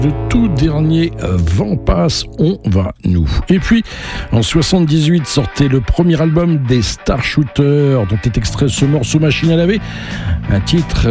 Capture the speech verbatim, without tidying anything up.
Le tout dernier euh, Vent passe, on va nous. Et puis, en soixante-dix-huit, sortait le premier album des Star Shooters, dont est extrait ce morceau Machine à laver, un titre